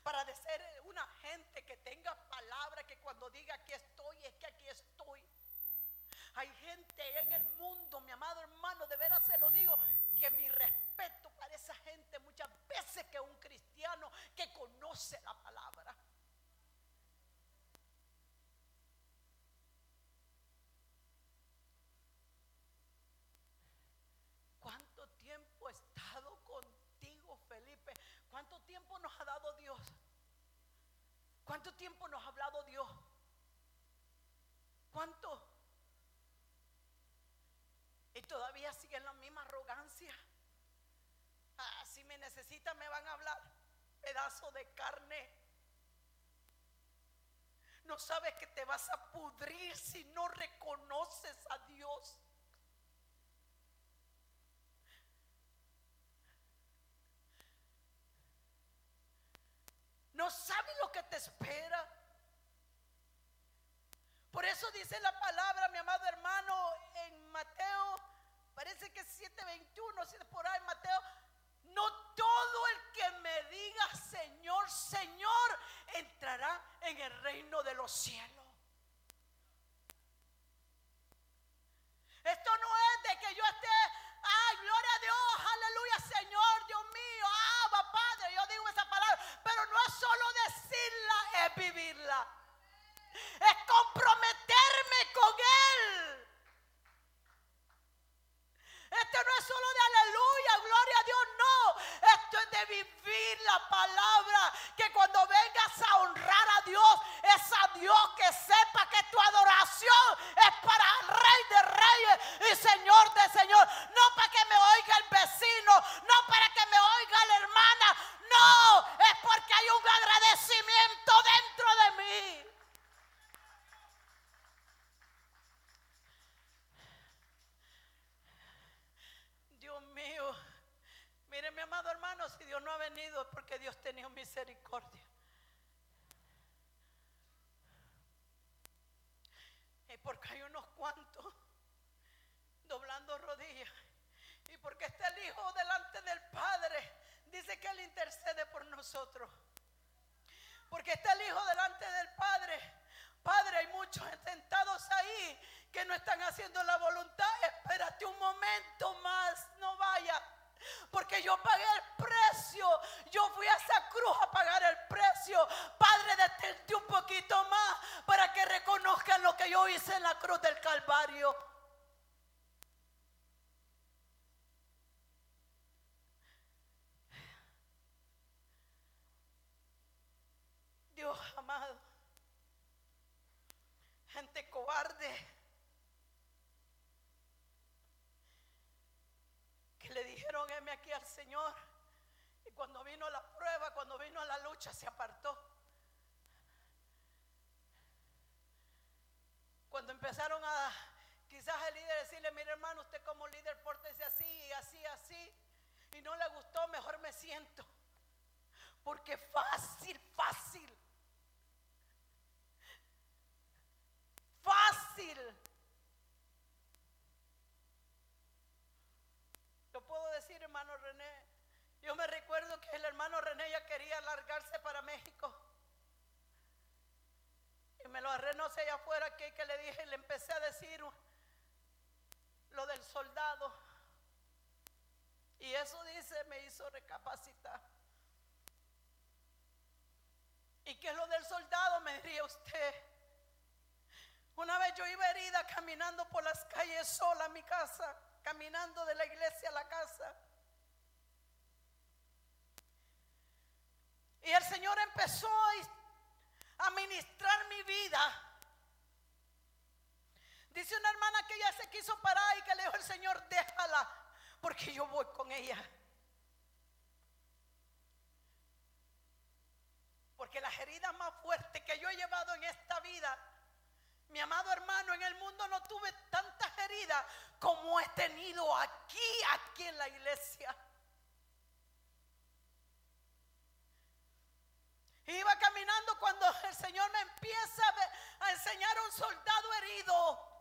para ser una gente que tenga palabra, que cuando diga aquí estoy, es que aquí estoy. Hay gente en el mundo, mi amado hermano, de veras se lo digo, que mi respeto para esa gente muchas veces, que un cristiano que conoce la palabra. ¿Cuánto tiempo he estado contigo, Felipe? ¿Cuánto tiempo nos ha dado Dios? ¿Cuánto tiempo nos ha hablado Dios? ¿Cuánto? Y todavía siguen la misma arrogancia. Si me necesitan me van a hablar. Pedazo de carne. No sabes que te vas a pudrir si no reconoces a Dios. No sabes lo que te espera. Por eso dice la palabra, mi amado hermano, en Mateo, parece que es 7:21, si es por ahí, Mateo: no todo el que me diga Señor, Señor, entrará en el reino de los cielos. Esto no es de que yo esté, ay, gloria a Dios, aleluya, Señor, Dios mío, Abba, Padre. Yo digo esa palabra, pero no es solo decirla, es vivirla. Es comprometerme con Él. Esto no es solo de aleluya, gloria a Dios, no. Esto es de vivir la palabra. Que cuando vengas a honrar a Dios, es a Dios, que sepa que tu adoración es para el Rey de Reyes y Señor de Señor. No para que me oiga el vecino, no para que me oiga la hermana. No, es porque hay un agradecimiento dentro de mí. Dios mío, mire, mi amado hermano, si Dios no ha venido es porque Dios tenía misericordia. Y porque hay unos cuantos doblando rodillas. Y porque está el Hijo delante del Padre, dice que Él intercede por nosotros. Porque está el Hijo delante del Padre. Padre, hay muchos sentados ahí que no están haciendo la voluntad. Espérate un momento más, no vaya. Porque yo pagué el precio. Yo fui a esa cruz a pagar el precio. Padre, detente un poquito más para que reconozcan lo que yo hice en la cruz del Calvario. Dios amado, gente cobarde que le dijeron heme aquí al Señor, y cuando vino la prueba, cuando vino la lucha, se apartó. Cuando empezaron a, quizás el líder decirle: mire hermano, usted como líder pórtese así y así, así, y no le gustó, mejor me siento. Porque fácil, fácil Yo puedo decir, hermano René, yo me recuerdo que el hermano René ya quería largarse para México, y me lo agarré, no sé, allá afuera, que le dije, le empecé a decir lo del soldado, y eso, dice, me hizo recapacitar. ¿Y qué es lo del soldado?, me diría usted. Una vez yo iba herida caminando por las calles sola a mi casa, caminando de la iglesia a la casa, y el Señor empezó a ministrar mi vida. Dice una hermana que ella se quiso parar y que le dijo el Señor: déjala, porque yo voy con ella. Porque las heridas más fuertes que yo he llevado en esta vida, mi amado hermano, en el mundo no tuve tantas heridas como he tenido aquí en la iglesia. Iba caminando cuando el Señor me empieza a enseñar a un soldado herido.